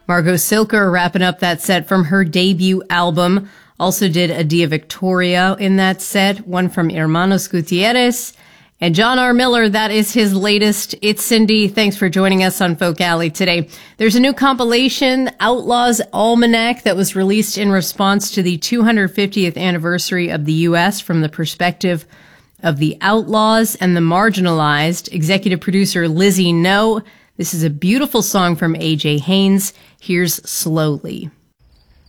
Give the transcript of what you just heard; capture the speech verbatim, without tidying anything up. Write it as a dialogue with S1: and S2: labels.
S1: Margot Silker wrapping up that set from her debut album. Also did a Dia Victoria in that set, one from Hermanos Gutierrez. And John R. Miller, that is his latest. It's Cindy. Thanks for joining us on Folk Alley today. There's a new compilation, Outlaws Almanac, that was released in response to the two hundred fiftieth anniversary of the U S from the perspective of the outlaws and the marginalized. Executive producer Lizzie No. This is a beautiful song from A J Haynes. Here's Slowly.